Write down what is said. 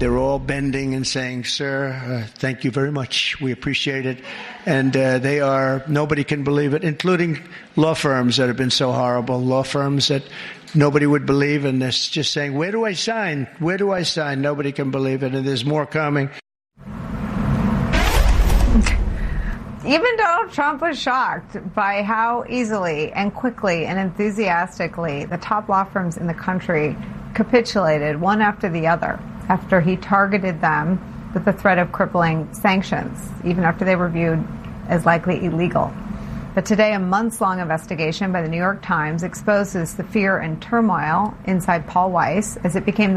they're all bending and saying, sir, thank you very much. We appreciate it. And nobody can believe it, including law firms that have been so horrible, law firms that nobody would believe. And they're just saying, where do I sign? Where do I sign? Nobody can believe it. And there's more coming. Even Donald Trump was shocked by how easily and quickly and enthusiastically the top law firms in the country capitulated one after the other after he targeted them with the threat of crippling sanctions, even after they were viewed as likely illegal. But today, a months-long investigation by the New York Times exposes the fear and turmoil inside Paul Weiss as it became